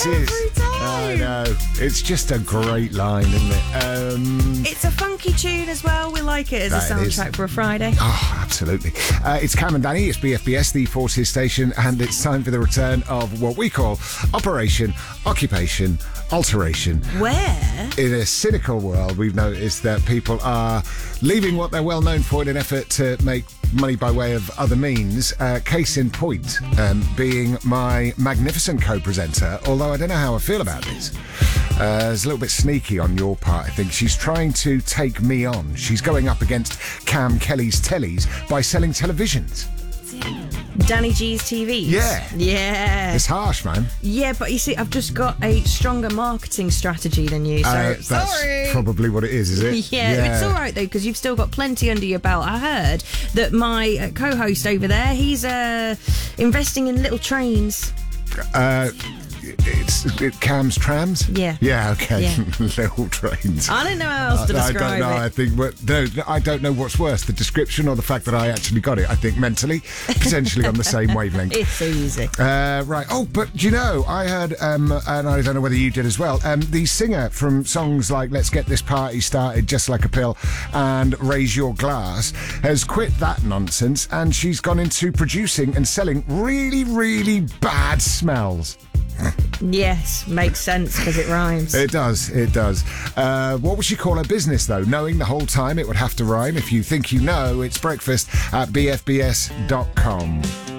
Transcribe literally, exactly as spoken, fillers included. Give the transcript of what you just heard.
Every time. I know. It's just a great line, isn't it? Um, It's a funky tune as well. We like it as a That it is. soundtrack for a Friday. oh, absolutely. Uh, it's Cam and Danny. It's B F B S, the Forces station, and it's time for the return of what we call Operation Occupation Alteration. Where? In a cynical world, we've noticed that people are leaving what they're well known for in an effort to make money by way of other means. Uh, case in point, um, being my magnificent co-presenter, although I don't know how I feel about this. Uh, it's a little bit sneaky on your part, I think. She's trying to take me on. She's going up against Cam Kelly's tellies by selling televisions. Danny G's T V. Yeah. Yeah. It's harsh, man. Yeah, but you see, I've just got a stronger marketing strategy than you, so Uh, that's sorry. probably what it is, is it? Yeah, it's all right though, because you've still got plenty under your belt. I heard that my uh, co-host over there, he's uh, investing in little trains. Uh, it's it, Cam's trams? Yeah. Yeah, okay. Yeah. Little trains. I don't know how else to I describe don't know. it. I think what, no, I don't know what's worse, the description or the fact that I actually got it. I think mentally, potentially on the same wavelength. It's so easy. Uh, right. Oh, but do you know, I heard, um, and I don't know whether you did as well, um, the singer from songs like Let's Get This Party Started, Just Like a Pill, and Raise Your Glass has quit that nonsense, and she's gone into producing and selling really, really bad smells. Yes, makes sense because it rhymes. It does, it does. Uh, what would she call her business, though? Knowing the whole time it would have to rhyme. If you think you know, it's breakfast at b f b s dot com.